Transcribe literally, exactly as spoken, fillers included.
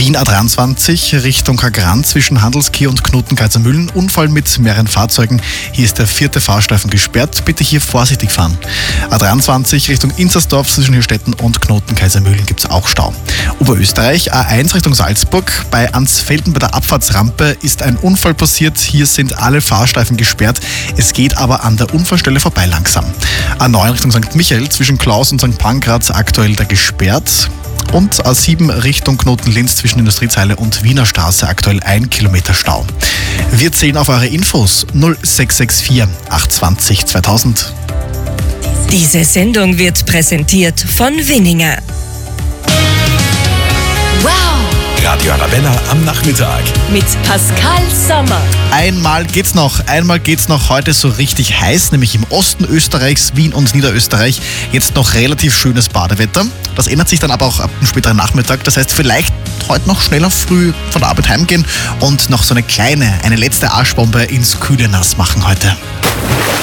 Wien A dreiundzwanzig Richtung Kagran zwischen Handelsquai und Knoten-Kaisermühlen. Unfall mit mehreren Fahrzeugen. Hier ist der vierte Fahrstreifen gesperrt. Bitte hier vorsichtig fahren. A dreiundzwanzig Richtung Inzersdorf zwischen Hirstetten und Knoten-Kaisermühlen gibt es auch Stau. Oberösterreich A eins Richtung Salzburg. Bei Ansfelden bei der Abfahrtsrampe ist ein Unfall passiert. Hier sind alle Fahrstreifen gesperrt. Es geht aber an der Unfallstelle vorbei langsam. A neun Richtung Sankt Michael zwischen Klaus und Sankt Pankraz aktuell da gesperrt. Und A sieben Richtung Knoten-Linz zwischen Industriezeile und Wiener Straße aktuell ein Kilometer Stau. Wir zählen auf eure Infos null sechs sechs vier acht zwei null zweitausend. Diese Sendung wird präsentiert von Winninger. Wow! Radio Arabella am Nachmittag. Mit Pascal Sommer. Einmal geht's noch, einmal geht's noch heute so richtig heiß, nämlich im Osten Österreichs, Wien und Niederösterreich. Jetzt noch relativ schönes Badewetter. Das ändert sich dann aber auch ab dem späteren Nachmittag. Das heißt, vielleicht heute noch schneller früh von der Arbeit heimgehen und noch so eine kleine, eine letzte Arschbombe ins kühle Nass machen heute.